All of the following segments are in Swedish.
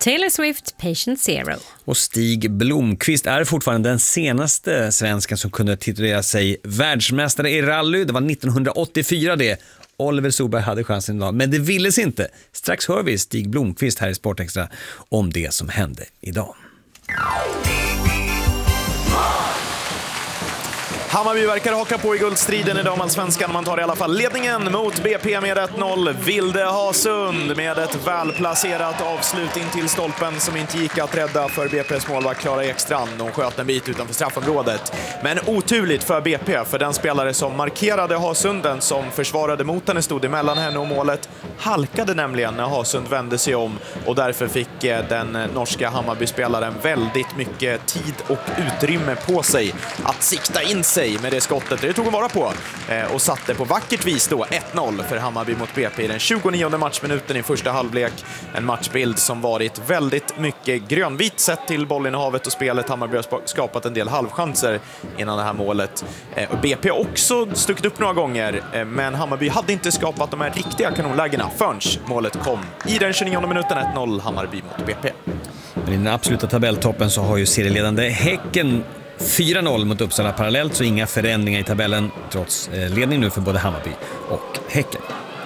Taylor Swift, Patient Zero. Och Stig Blomqvist är fortfarande den senaste svensken som kunde titulera sig världsmästare i rally. Det var 1984 det. Oliver Solberg hade chansen idag, men det ville inte. Strax hör vi Stig Blomqvist här i Sportextra om det som hände idag. Hammarby verkar haka på i guldstriden i damallsvenskan. Man tar i alla fall ledningen mot BP med 1-0. Vilde Hasund med ett välplacerat avslut in till stolpen som inte gick att rädda för BP:s målvakt Klara Ekstrand. De sköt en bit utanför straffområdet. Men oturligt för BP, för den spelare som markerade Hasunden, som försvarade mot henne, stod emellan henne och målet, halkade nämligen när Hasund vände sig om, och därför fick den norska Hammarby-spelaren väldigt mycket tid och utrymme på sig att sikta in sig med det skottet. Det tog att vara på och satte på vackert vis då 1-0 för Hammarby mot BP i den 29:e matchminuten i första halvlek. En matchbild som varit väldigt mycket grönvit sett till bollinnehavet och spelet. Hammarby har skapat en del halvchanser innan det här målet. BP har också stuckit upp några gånger, men Hammarby hade inte skapat de här riktiga kanonlägena förrän målet kom i den 29:e minuten. 1-0 Hammarby mot BP. Men i den absoluta tabelltoppen så har ju serieledande Häcken 4-0 mot Uppsala parallellt, så inga förändringar i tabellen trots ledning nu för både Hammarby och Häcken.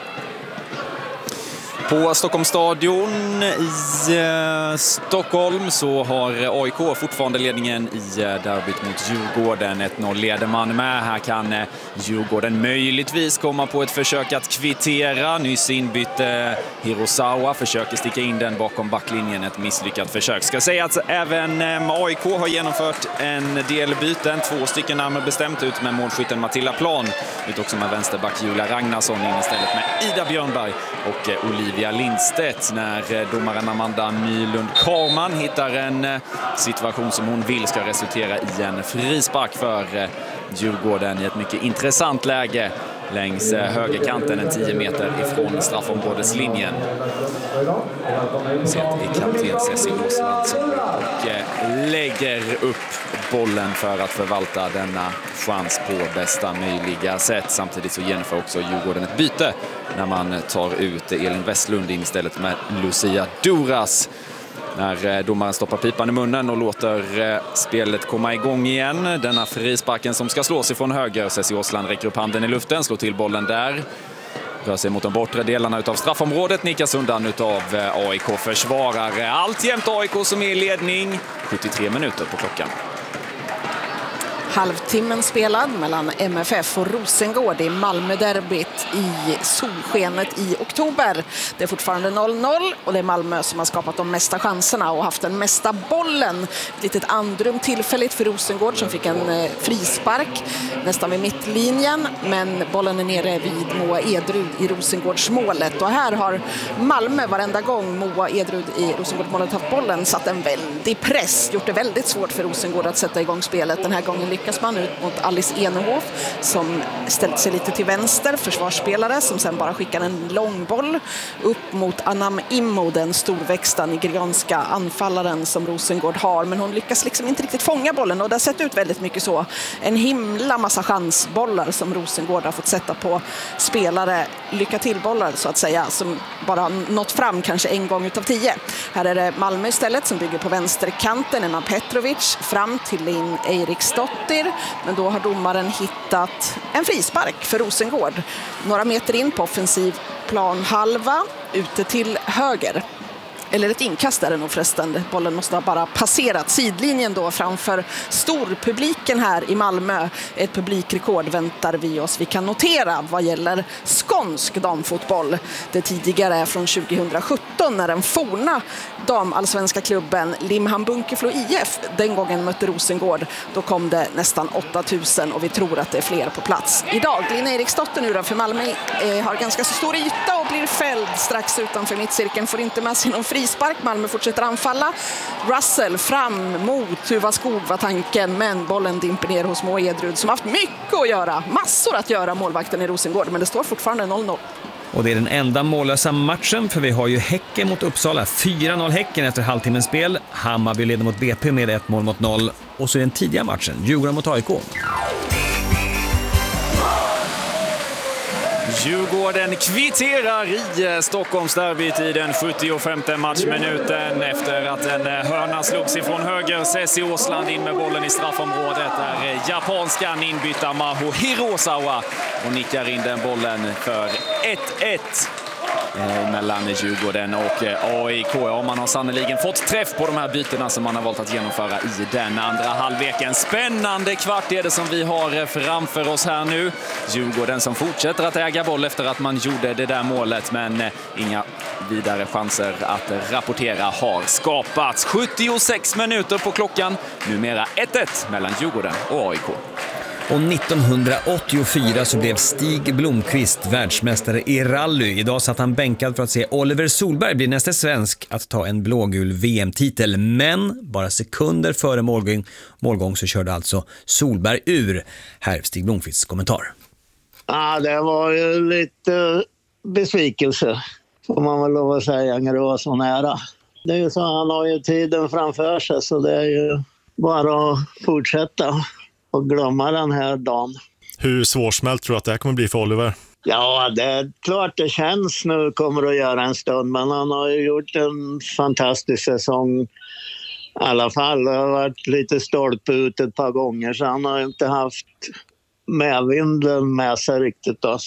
På Stockholms stadion i Stockholm så har AIK fortfarande ledningen i derbyt mot Djurgården. 1-0 leder man med. Här kan Djurgården möjligtvis komma på ett försök att kvittera. Nyss inbytte Hirosawa, försöker sticka in den bakom backlinjen. Ett misslyckat försök. Ska säga att även AIK har genomfört en del byten. 2 stycken närmare bestämt, ut med målskytten Matilda Plan. Ut också med vänsterback Julia Ragnarsson, in istället med Ida Björnberg och Olivia Lindstedt, när domaren Amanda Nylund Karman hittar en situation som hon vill ska resultera i en frispark för Djurgården i ett mycket intressant läge längs högerkanten, en 10 meter ifrån straffområdeslinjen. Sett i kapten Ceci Åsland och lägger upp bollen för att förvalta denna chans på bästa möjliga sätt. Samtidigt så genomför också Djurgården ett byte när man tar ut Elin Westlund in istället med Lucia Duras. När domaren stoppar pipan i munnen och låter spelet komma igång igen. Denna frisparken som ska slås ifrån höger. Ceci Åsland räcker upp handen i luften, slår till bollen där. Rör sig mot de bortre delarna utav straffområdet. Nickas undan utav AIK-försvarare. Alltjämt AIK som är i ledning. 73 minuter på klockan. Halvtimmen spelad mellan MFF och Rosengård i Malmö-derbyt i solskenet i oktober. Det är fortfarande 0-0 och det är Malmö som har skapat de mesta chanserna och haft den mesta bollen. Ett litet andrum tillfälligt för Rosengård som fick en frispark nästan vid mittlinjen, men bollen är nere vid Moa Edrud i Rosengårds målet. Och här har Malmö varenda gång Moa Edrud i Rosengårds haft bollen satt en väldig press, gjort det väldigt svårt för Rosengård att sätta igång spelet. Den här gången lyckas man ut mot Alice Enehof som ställt sig lite till vänster, försvarsspelare som sen bara skickar en lång boll upp mot Anam Immo, den storväxta nigerianska anfallaren som Rosengård har, men hon lyckas liksom inte riktigt fånga bollen, och det har sett ut väldigt mycket så. En himla massa chansbollar som Rosengård har fått sätta på spelare, lycka till bollar så att säga, som bara nått fram kanske en gång utav 10. Här är det Malmö istället som bygger på vänsterkanten, Emma Petrovic fram till Linn Eiriksdottir, men då har domaren hittat en frispark för Rosengård. Några meter in på offensiv plan halva, ute till höger. Eller ett inkast är det nog förresten. Bollen måste ha bara passerat sidlinjen då framför storpubliken här i Malmö. Ett publikrekord väntar vi oss. Vi kan notera vad gäller skånsk damfotboll. Det tidigare är från 2017 när den forna damallsvenska klubben Limhamn Bunkeflo IF den gången mötte Rosengård. Då kom det nästan 8000 och vi tror att det är fler på plats idag. Lina Eriksdotter nu då för Malmö har ganska så stor yta och blir fälld strax utanför mittcirkeln. Får inte med sig någon frispark. Malmö fortsätter anfalla. Russell fram mot Tuva Skog var tanken, men bollen dimper ner hos Moa Edrud som haft mycket att göra. Massor att göra, målvakten i Rosengård, men det står fortfarande 0-0. Och det är den enda mållösa matchen, för vi har ju Häcken mot Uppsala. 4-0 Häcken efter halvtimmens spel. Hammarby leder mot BP med 1-0. Och så är den tidiga matchen, Djurgården mot AIK. Djurgården kvitterar i Stockholmsderbyt i den 75:e matchminuten efter att en hörna slogs ifrån höger. Sessi Åsland in med bollen i straffområdet där japanskan inbytta Maho Hirosawa och nickar in den bollen för 1-1. Mellan Djurgården och AIK. Ja, man har sannoliken fått träff på de här bytena som man har valt att genomföra i den andra halvleken. Spännande kvart är det som vi har framför oss här nu. Djurgården som fortsätter att äga boll efter att man gjorde det där målet, men inga vidare chanser att rapportera har skapats. 76 minuter på klockan. Numera 1-1 mellan Djurgården och AIK. Och 1984 så blev Stig Blomqvist världsmästare i rally. Idag satt han bänkad för att se Oliver Solberg bli nästa svensk att ta en blågul VM-titel. Men bara sekunder före målgång så körde alltså Solberg ur. Här Stig Blomqvists kommentar. Ja, det var ju lite besvikelse, får man väl lov att säga, när det var så nära. Det är ju så, han har ju tiden framför sig, så det är ju bara att fortsätta och glömma den här dagen. Hur svårsmält tror du att det här kommer bli för Oliver? Ja, det är klart det känns nu, kommer att göra en stund, men han har ju gjort en fantastisk säsong i alla fall. Det har varit lite stolpe ut ett par gånger, så han har inte haft medvinden med sig riktigt då.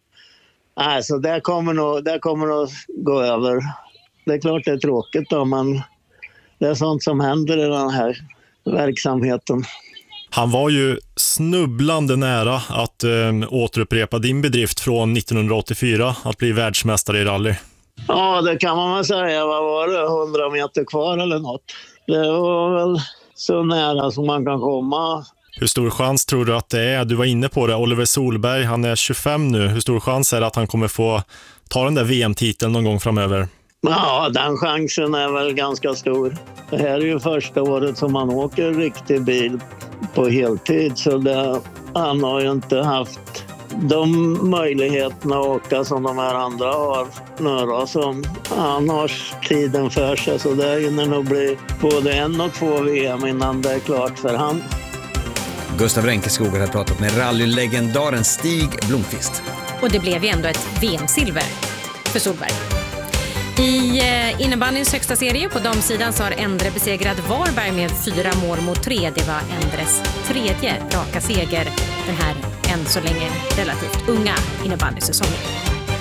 Så det kommer att gå över. Det är klart det är tråkigt då, men det är sånt som händer i den här verksamheten. Han var ju snubblande nära att återupprepa din bedrift från 1984, att bli världsmästare i rally. Ja, det kan man väl säga. Vad var det? 100 meter kvar eller något. Det var väl så nära som man kan komma. Hur stor chans tror du att det är? Du var inne på det, Oliver Solberg, han är 25 nu. Hur stor chans är det att han kommer få ta den där VM-titeln någon gång framöver? Ja, den chansen är väl ganska stor. Det här är ju första året som man åker riktig bil på heltid, så han har ju inte haft de möjligheterna att åka som de här andra har nu, som han har tiden för sig, så det hinner nog bli både 1 och 2 VM innan det är klart för han. Gustav Ränkeskoog har pratat med rallylegendaren Stig Blomqvist. Och det blev ju ändå ett VM-silver för Solberg. I innebandyns högsta serie på damsidan så har Endre besegrat Varberg med 4-3. Det var Endres 3:e raka seger den här än så länge relativt unga innebandysäsongen.